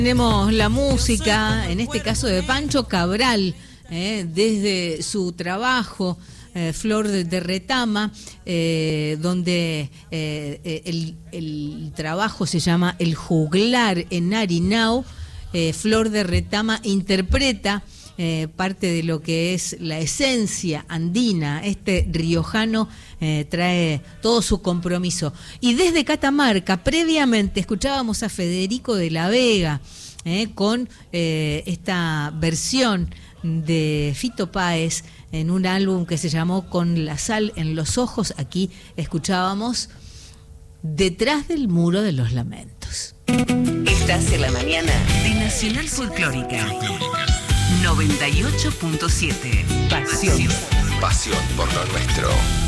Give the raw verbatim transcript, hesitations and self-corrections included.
Tenemos la música, en este caso de Pancho Cabral, eh, desde su trabajo eh, Flor de, de Retama, eh, donde eh, el, el trabajo se llama El Juglar en Arinao. eh, Flor de Retama interpreta eh, parte de lo que es la esencia andina. Este riojano eh, trae todo su compromiso. Y desde Catamarca, previamente escuchábamos a Federico de la Vega, Eh, con eh, esta versión de Fito Páez en un álbum que se llamó Con la sal en los ojos. Aquí escuchábamos Detrás del muro de los lamentos. Estás en la mañana de Nacional Folclórica noventa y ocho punto siete. Pasión. Pasión por lo nuestro.